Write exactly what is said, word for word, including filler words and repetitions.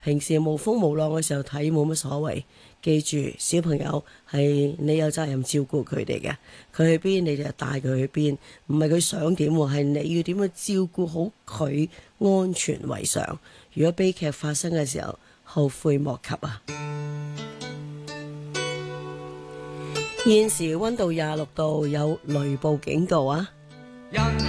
平時無風無浪嘅時候睇冇乜所謂。記住，小朋友係你有責任照顧佢哋嘅，佢去邊你就帶佢去邊，唔係佢想點喎，係你要點樣照顧好佢安全為上。如果悲劇發生嘅時候，後悔莫及啊！現時溫度廿六度，有雷暴警告啊！